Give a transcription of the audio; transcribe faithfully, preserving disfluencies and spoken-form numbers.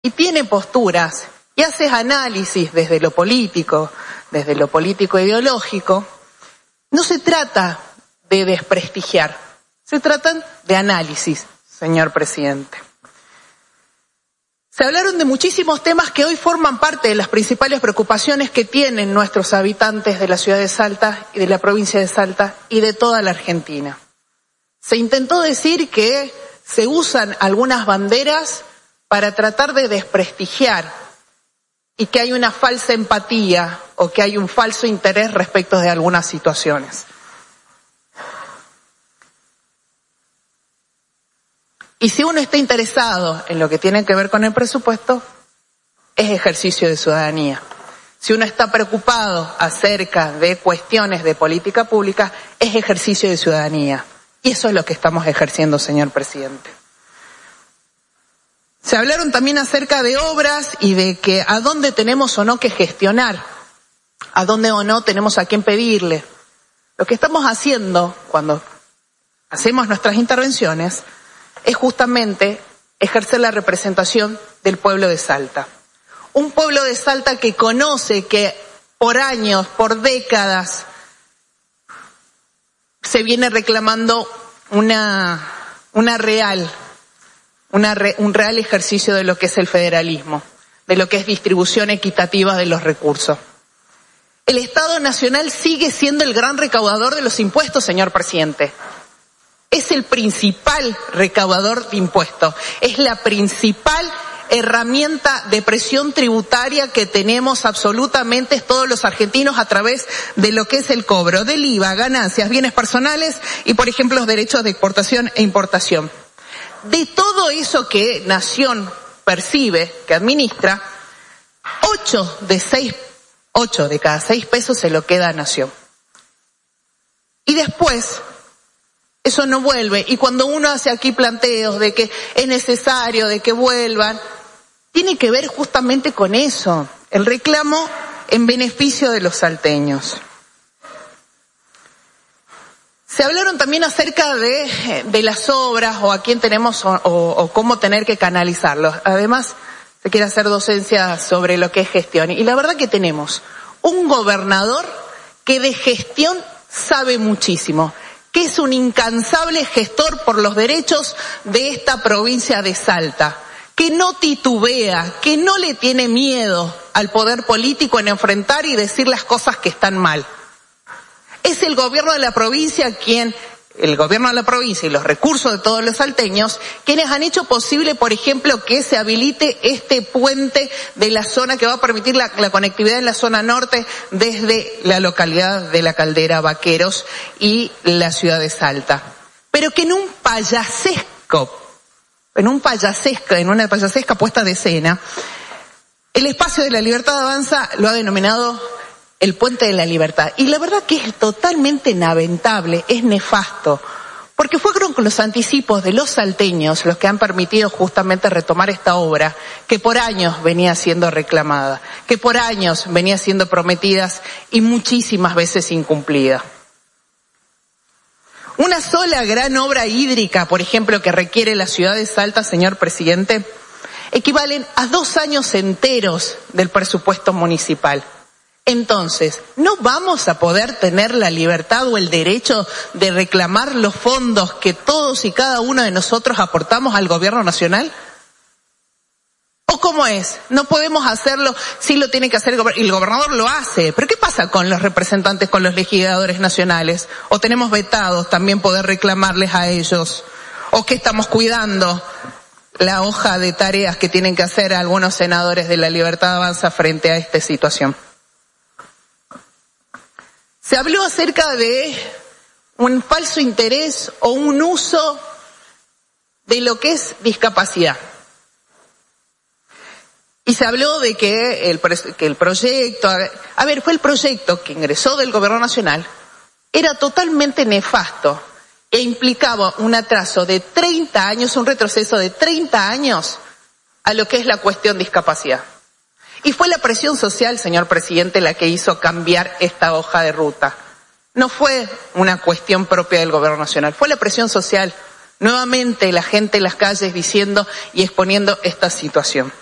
y tiene posturas y hace análisis desde lo político, desde lo político ideológico, no se trata de desprestigiar, se trata de análisis, señor presidente. Se hablaron de muchísimos temas que hoy forman parte de las principales preocupaciones que tienen nuestros habitantes de la ciudad de Salta y de la provincia de Salta y de toda la Argentina. Se intentó decir que se usan algunas banderas para tratar de desprestigiar y que hay una falsa empatía o que hay un falso interés respecto de algunas situaciones. Y si uno está interesado en lo que tiene que ver con el presupuesto, es ejercicio de ciudadanía. Si uno está preocupado acerca de cuestiones de política pública, es ejercicio de ciudadanía. Y eso es lo que estamos ejerciendo, señor presidente. Se hablaron también acerca de obras y de que a dónde tenemos o no que gestionar, a dónde o no tenemos a quién pedirle. Lo que estamos haciendo cuando hacemos nuestras intervenciones es justamente ejercer la representación del pueblo de Salta. Un pueblo de Salta que conoce que por años, por décadas, se viene reclamando una, una real, una re, un real ejercicio de lo que es el federalismo, de lo que es distribución equitativa de los recursos. El Estado Nacional sigue siendo el gran recaudador de los impuestos, señor presidente. Es el principal recaudador de impuestos, es la principal herramienta de presión tributaria que tenemos absolutamente todos los argentinos a través de lo que es el cobro del I V A, ganancias, bienes personales y, por ejemplo, los derechos de exportación e importación. De todo eso que Nación percibe, que administra, ocho de seis, ocho de cada seis pesos se lo queda a Nación. Y después eso no vuelve, y cuando uno hace aquí planteos de que es necesario, de que vuelvan, tiene que ver justamente con eso, el reclamo en beneficio de los salteños. Se hablaron también acerca de, de las obras o a quién tenemos o, o, o cómo tener que canalizarlos. Además, se quiere hacer docencia sobre lo que es gestión. Y la verdad que tenemos un gobernador que de gestión sabe muchísimo, que es un incansable gestor por los derechos de esta provincia de Salta, que no titubea, que no le tiene miedo al poder político en enfrentar y decir las cosas que están mal. Es el gobierno de la provincia quien, el gobierno de la provincia y los recursos de todos los salteños, quienes han hecho posible, por ejemplo, que se habilite este puente de la zona que va a permitir la, la conectividad en la zona norte desde la localidad de La Caldera, Vaqueros y la ciudad de Salta. Pero que en un payasesco, en un payasesco, en una payasesca puesta de escena, el espacio de la Libertad Avanza lo ha denominado el Puente de la Libertad. Y la verdad que es totalmente lamentable, es nefasto, porque fueron con los anticipos de los salteños los que han permitido justamente retomar esta obra que por años venía siendo reclamada, que por años venía siendo prometida y muchísimas veces incumplida. Una sola gran obra hídrica, por ejemplo, que requiere la ciudad de Salta, señor presidente, equivalen a dos años enteros del presupuesto municipal. Entonces, ¿no vamos a poder tener la libertad o el derecho de reclamar los fondos que todos y cada uno de nosotros aportamos al gobierno nacional? ¿O cómo es? No podemos hacerlo, sí lo tiene que hacer el gobernador, y el gobernador lo hace. ¿Pero qué pasa con los representantes, con los legisladores nacionales? ¿O tenemos vetados también poder reclamarles a ellos? ¿O qué estamos cuidando? La hoja de tareas que tienen que hacer algunos senadores de la Libertad Avanza frente a esta situación. Se habló acerca de un falso interés o un uso de lo que es discapacidad. Y se habló de que el, que el proyecto, a ver, fue el proyecto que ingresó del gobierno nacional, era totalmente nefasto e implicaba un atraso de treinta años, un retroceso de treinta años a lo que es la cuestión discapacidad. Y fue la presión social, señor presidente, la que hizo cambiar esta hoja de ruta. No fue una cuestión propia del gobierno nacional, fue la presión social. Nuevamente la gente en las calles diciendo y exponiendo esta situación.